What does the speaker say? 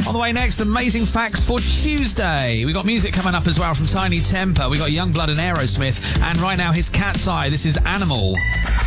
On the way next, amazing facts for Tuesday. We got music coming up as well from Tiny Temper. We got Youngblood and Aerosmith. And right now, his Cat's Eye. This is Animal.